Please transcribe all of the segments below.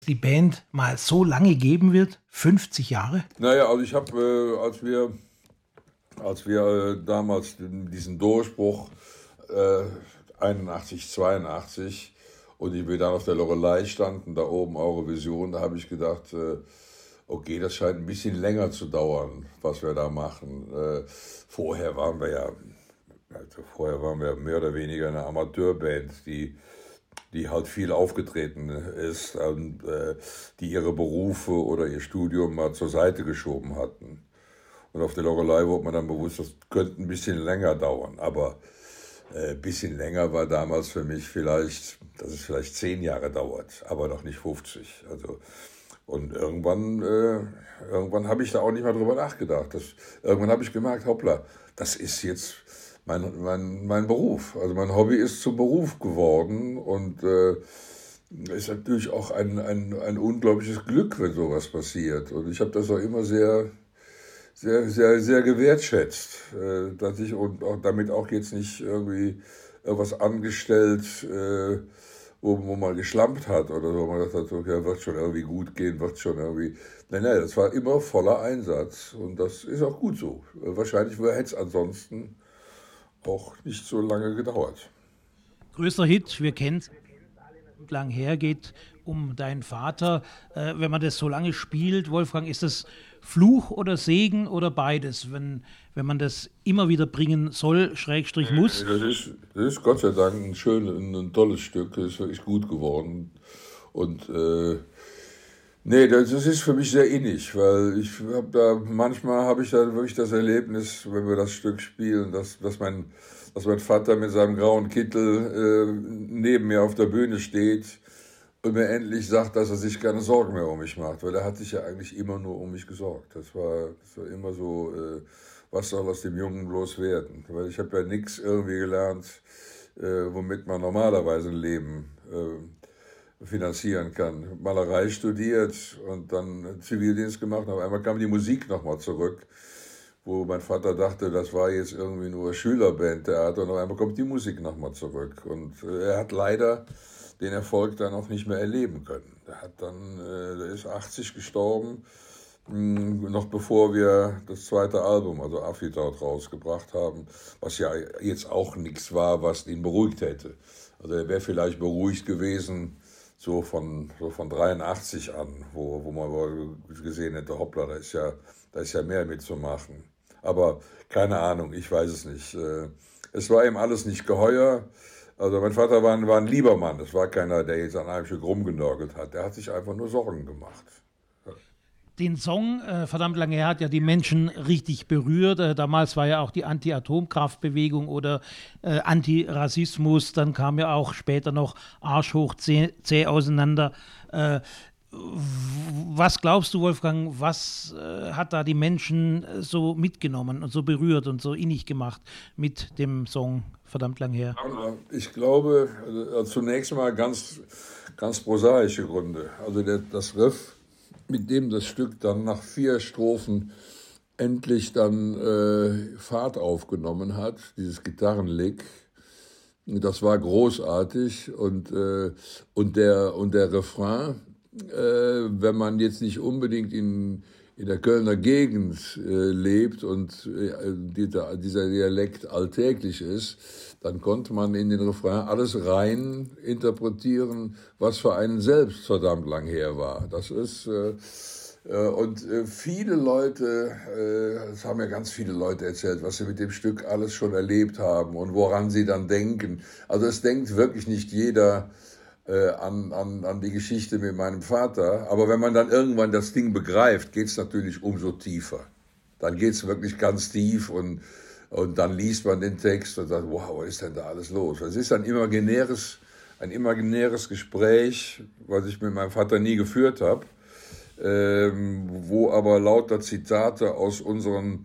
Die Band mal so lange geben wird? 50 Jahre? Naja, also ich habe, als wir damals diesen Durchbruch äh, 81, 82 und wir dann auf der Loreley standen, da oben Eurovision, da habe ich gedacht, okay, das scheint ein bisschen länger zu dauern, was wir da machen. Vorher waren wir ja, vorher waren wir mehr oder weniger eine Amateurband, die halt viel aufgetreten ist und die ihre Berufe oder ihr Studium mal zur Seite geschoben hatten. Und auf der Loreley wurde man dann bewusst, das könnte ein bisschen länger dauern. Aber ein bisschen länger war damals für mich vielleicht, dass es vielleicht 10 Jahre dauert, aber noch nicht 50. Also, und irgendwann habe ich da auch nicht mehr drüber nachgedacht. Irgendwann habe ich gemerkt, hoppla, das ist jetzt mein Beruf. Also mein Hobby ist zum Beruf geworden und ist natürlich auch ein unglaubliches Glück, wenn sowas passiert. Und ich habe das auch immer sehr gewertschätzt, dass ich und auch damit auch jetzt nicht irgendwie irgendwas angestellt, wo man geschlampt hat oder so, wo man gedacht hat, okay, wird schon irgendwie gut gehen, wird schon irgendwie. Nein, das war immer voller Einsatz und das ist auch gut so. Wahrscheinlich hätte es ansonsten auch nicht so lange gedauert. Größter Hit, wir kennen es, lang hergeht, um deinen Vater. Wenn man das so lange spielt, Wolfgang, ist das Fluch oder Segen oder beides, wenn man das immer wieder bringen soll, Schrägstrich muss? Das ist Gott sei Dank ein tolles Stück, das ist wirklich gut geworden. Und nee, das ist für mich sehr innig, weil manchmal habe ich da wirklich das Erlebnis, wenn wir das Stück spielen, dass mein Vater mit seinem grauen Kittel neben mir auf der Bühne steht und mir endlich sagt, dass er sich keine Sorgen mehr um mich macht, weil er hat sich ja eigentlich immer nur um mich gesorgt. Das war immer so, was soll aus dem Jungen bloß werden? Weil ich habe ja nichts irgendwie gelernt, womit man normalerweise ein Leben finanzieren kann. Malerei studiert und dann Zivildienst gemacht. Auf einmal kam die Musik nochmal zurück, wo mein Vater dachte, das war jetzt irgendwie nur Schülerbandtheater und auf einmal kommt die Musik nochmal zurück. Und er hat leider den Erfolg dann auch nicht mehr erleben können. Der ist 80 gestorben, noch bevor wir das zweite Album, also Afterthought, rausgebracht haben, was ja jetzt auch nichts war, was ihn beruhigt hätte. Also er wäre vielleicht beruhigt gewesen, so von 83 an, wo man gesehen hätte, hoppla, da ist ja mehr mitzumachen. Aber keine Ahnung, ich weiß es nicht. Es war ihm alles nicht geheuer. Also mein Vater war ein lieber Mann. Das war keiner, der jetzt an einem Stück rumgenörgelt hat. Der hat sich einfach nur Sorgen gemacht. Den Song, verdammt lange her, hat ja die Menschen richtig berührt. Damals war ja auch die Anti-Atomkraftbewegung oder Antirassismus. Dann kam ja auch später noch Arsch hoch, zäh auseinander. Was glaubst du, Wolfgang, was hat da die Menschen so mitgenommen und so berührt und so innig gemacht mit dem Song verdammt lang her? Ich glaube, zunächst mal ganz prosaische Gründe. Also das Riff, mit dem das Stück dann nach 4 Strophen endlich dann Fahrt aufgenommen hat, dieses Gitarrenlick, das war großartig und der Refrain, wenn man jetzt nicht unbedingt in der Kölner Gegend lebt und dieser Dialekt alltäglich ist, dann konnte man in den Refrain alles rein interpretieren, was für einen selbst verdammt lang her war. Das ist und viele Leute, es haben ja ganz viele Leute erzählt, was sie mit dem Stück alles schon erlebt haben und woran sie dann denken. Also es denkt wirklich nicht jeder an die Geschichte mit meinem Vater. Aber wenn man dann irgendwann das Ding begreift, geht es natürlich umso tiefer. Dann geht es wirklich ganz tief und dann liest man den Text und sagt, wow, was ist denn da alles los? Es ist ein imaginäres Gespräch, was ich mit meinem Vater nie geführt habe, wo aber lauter Zitate aus unseren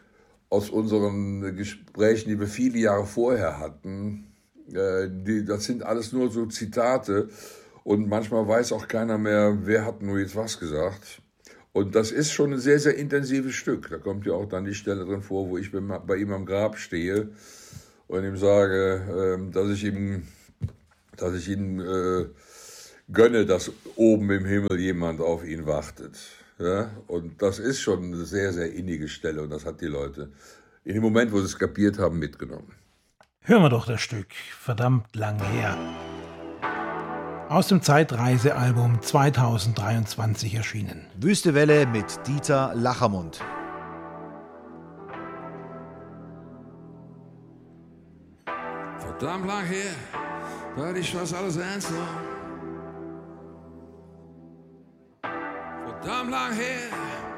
Gesprächen, die wir viele Jahre vorher hatten, das sind alles nur so Zitate und manchmal weiß auch keiner mehr, wer hat nur jetzt was gesagt. Und das ist schon ein sehr, sehr intensives Stück. Da kommt ja auch dann die Stelle drin vor, wo ich bei ihm am Grab stehe und ihm sage, dass ich ihn gönne, dass oben im Himmel jemand auf ihn wartet. Ja? Und das ist schon eine sehr, sehr innige Stelle und das hat die Leute in dem Moment, wo sie es kapiert haben, mitgenommen. Hören wir doch das Stück, verdammt lang her. Aus dem Zeitreise-Album 2023 erschienen. Wüste Welle mit Dieter Lachermund. Verdammt lang her, dat is was alles einsam. Verdammt lang her,